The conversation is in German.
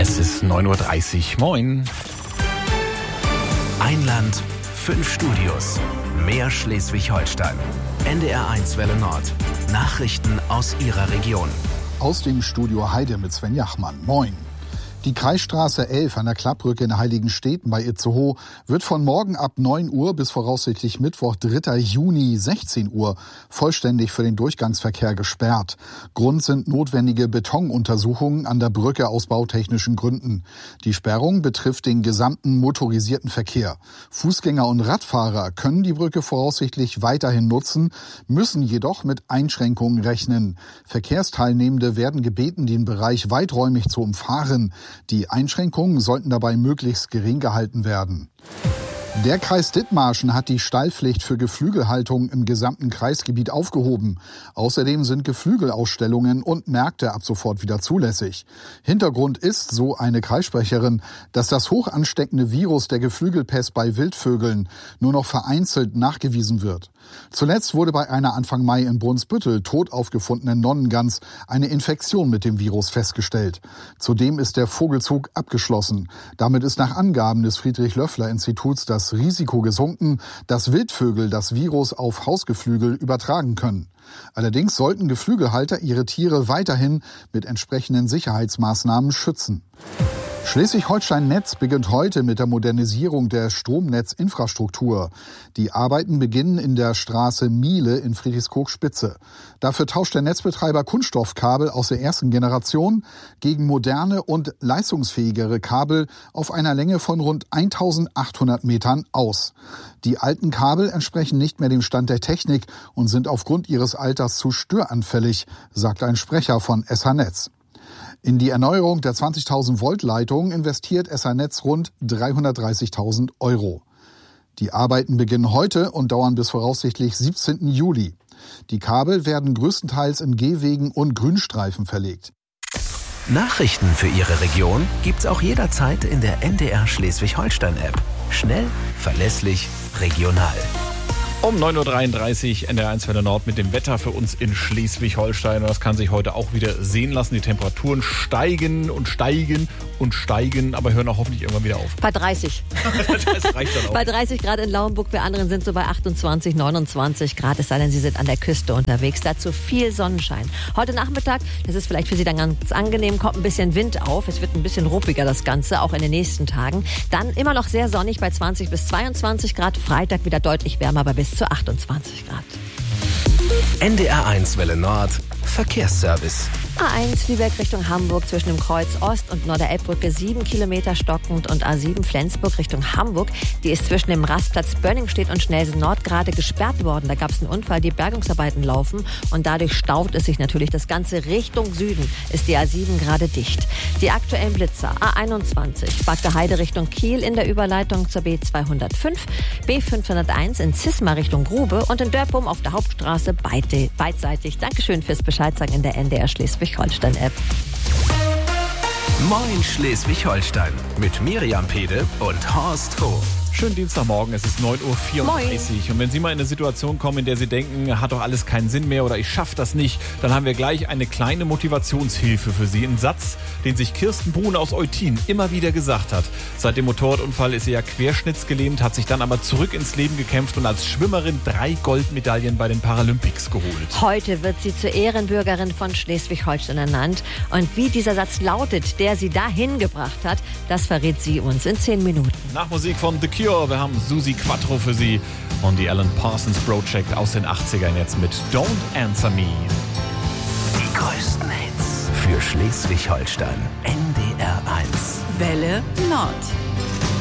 Es ist 9:30 Uhr. Moin. Ein Land, 5 Studios. Mehr Schleswig-Holstein. NDR1 Welle Nord. Nachrichten aus Ihrer Region. Aus dem Studio Heide mit Sven Jachmann. Moin. Die Kreisstraße 11 an der Klappbrücke in Heiligensteten bei Itzehoe wird von morgen ab 9 Uhr bis voraussichtlich Mittwoch, 3. Juni, 16 Uhr vollständig für den Durchgangsverkehr gesperrt. Grund sind notwendige Betonuntersuchungen an der Brücke aus bautechnischen Gründen. Die Sperrung betrifft den gesamten motorisierten Verkehr. Fußgänger und Radfahrer können die Brücke voraussichtlich weiterhin nutzen, müssen jedoch mit Einschränkungen rechnen. Verkehrsteilnehmende werden gebeten, den Bereich weiträumig zu umfahren. Die Einschränkungen sollten dabei möglichst gering gehalten werden. Der Kreis Dithmarschen hat die Stallpflicht für Geflügelhaltung im gesamten Kreisgebiet aufgehoben. Außerdem sind Geflügelausstellungen und Märkte ab sofort wieder zulässig. Hintergrund ist, so eine Kreissprecherin, dass das hoch ansteckende Virus der Geflügelpest bei Wildvögeln nur noch vereinzelt nachgewiesen wird. Zuletzt wurde bei einer Anfang Mai in Brunsbüttel tot aufgefundenen Nonnengans eine Infektion mit dem Virus festgestellt. Zudem ist der Vogelzug abgeschlossen. Damit ist nach Angaben des Friedrich-Löffler-Instituts das Risiko gesunken, dass Wildvögel das Virus auf Hausgeflügel übertragen können. Allerdings sollten Geflügelhalter ihre Tiere weiterhin mit entsprechenden Sicherheitsmaßnahmen schützen. Schleswig-Holstein-Netz beginnt heute mit der Modernisierung der Stromnetzinfrastruktur. Die Arbeiten beginnen in der Straße Miele in Friedrichskoog-Spitze. Dafür tauscht der Netzbetreiber Kunststoffkabel aus der ersten Generation gegen moderne und leistungsfähigere Kabel auf einer Länge von rund 1800 Metern aus. Die alten Kabel entsprechen nicht mehr dem Stand der Technik und sind aufgrund ihres Alters zu störanfällig, sagt ein Sprecher von SH Netz. In die Erneuerung der 20.000 Volt Leitung investiert SH Netz rund 330.000 Euro. Die Arbeiten beginnen heute und dauern bis voraussichtlich 17. Juli. Die Kabel werden größtenteils in Gehwegen und Grünstreifen verlegt. Nachrichten für Ihre Region gibt's auch jederzeit in der NDR Schleswig-Holstein-App. Schnell, verlässlich, regional. Um 9:33 Uhr NDR1 Welle Nord mit dem Wetter für uns in Schleswig-Holstein. Das kann sich heute auch wieder sehen lassen. Die Temperaturen steigen und steigen und steigen, aber hören auch hoffentlich irgendwann wieder auf. Bei 30. Das reicht dann auch. Bei 30 Grad in Lauenburg. Wir anderen sind so bei 28, 29 Grad. Es sei denn, Sie sind an der Küste unterwegs. Dazu viel Sonnenschein. Heute Nachmittag, das ist vielleicht für Sie dann ganz angenehm, kommt ein bisschen Wind auf. Es wird ein bisschen ruppiger, das Ganze, auch in den nächsten Tagen. Dann immer noch sehr sonnig bei 20 bis 22 Grad. Freitag wieder deutlich wärmer, aber bis zu 28 Grad. NDR1 Welle Nord. Verkehrsservice. A1 Lübeck Richtung Hamburg zwischen dem Kreuz Ost und Norderelbbrücke 7 Kilometer stockend und A7 Flensburg Richtung Hamburg. Die ist zwischen dem Rastplatz Bönningstedt und Schnellsen Nord gerade gesperrt worden. Da gab es einen Unfall, die Bergungsarbeiten laufen und dadurch staut es sich natürlich. Das Ganze Richtung Süden ist die A7 gerade dicht. Die aktuellen Blitzer A21 Backe Heide Richtung Kiel in der Überleitung zur B205, B501 in Zisma Richtung Grube und in Dörpum auf der Hauptstraße beidseitig. Dankeschön fürs Bescheidsagen in der NDR Schleswig-Holstein-App. Moin Schleswig-Holstein mit Miriam Pede und Horst Hof. Schönen Dienstagmorgen, es ist 9:34 Uhr. Moin. Und wenn Sie mal in eine Situation kommen, in der Sie denken, hat doch alles keinen Sinn mehr oder ich schaffe das nicht, dann haben wir gleich eine kleine Motivationshilfe für Sie. Ein Satz, den sich Kirsten Brune aus Eutin immer wieder gesagt hat. Seit dem Motorradunfall ist sie ja querschnittsgelähmt, hat sich dann aber zurück ins Leben gekämpft und als Schwimmerin 3 Goldmedaillen bei den Paralympics geholt. Heute wird sie zur Ehrenbürgerin von Schleswig-Holstein ernannt. Und wie dieser Satz lautet, der sie dahin gebracht hat, das verrät sie uns in 10 Minuten. Nach Musik von The Cure, wir haben Susi Quattro für Sie und die Alan Parsons Project aus den 80ern jetzt mit Don't Answer Me. Die größten Hits für Schleswig-Holstein. NDR1. Welle Nord.